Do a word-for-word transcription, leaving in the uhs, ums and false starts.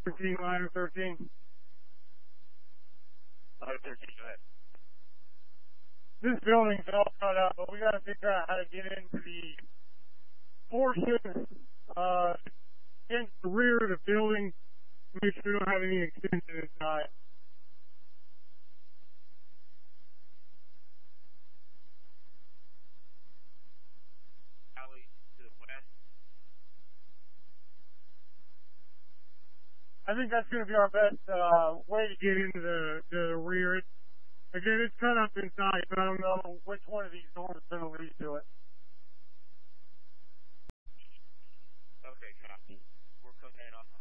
thirteen, line thirteen. Line thirteen, go ahead. This building's all cut up, but we got to figure out how to get into the portion uh, against the rear of the building. Make sure we don't have any extension inside. Alley to the west. I think that's going to be our best uh, way to get into the, the rear. It's, again, it's cut up inside, but I don't know which one of these doors is going to lead to it. Okay, copy. We're coming in on